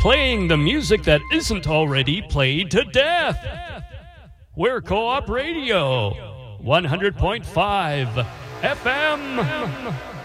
playing the music that isn't already played to death. We're Co-op Radio, 100.5 FM.